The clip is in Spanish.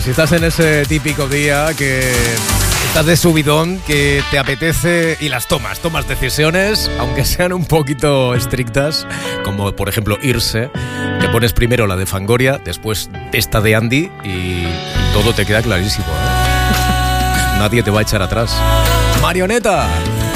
si estás en ese típico día que estás de subidón, que te apetece y las tomas decisiones, aunque sean un poquito estrictas, como por ejemplo irse, te pones primero la de Fangoria, después esta de Andy y todo te queda clarísimo, ¿eh? Nadie te va a echar atrás. Marioneta.